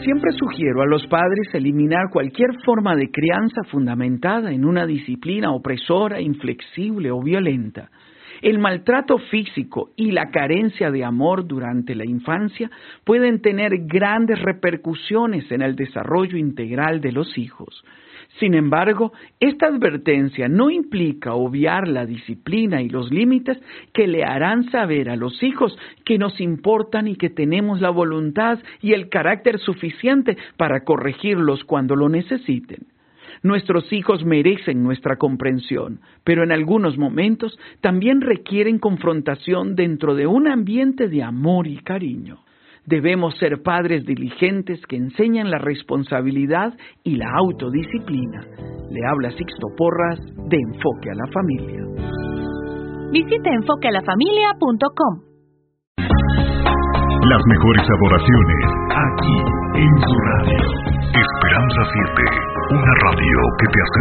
siempre sugiero a los padres eliminar cualquier forma de crianza fundamentada en una disciplina opresora, inflexible o violenta. El maltrato físico y la carencia de amor durante la infancia pueden tener grandes repercusiones en el desarrollo integral de los hijos. Sin embargo, esta advertencia no implica obviar la disciplina y los límites que le harán saber a los hijos que nos importan y que tenemos la voluntad y el carácter suficiente para corregirlos cuando lo necesiten. Nuestros hijos merecen nuestra comprensión, pero en algunos momentos también requieren confrontación dentro de un ambiente de amor y cariño. Debemos ser padres diligentes que enseñan la responsabilidad y la autodisciplina. Le habla Sixto Porras de Enfoque a la Familia. Visite enfoquealafamilia.com. Las mejores adoraciones aquí en su radio. Esperanza 7, una radio que te acerca